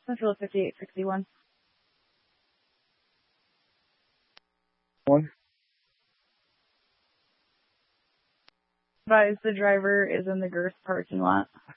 Central 5861. One. Advise the driver is in the Girth parking lot.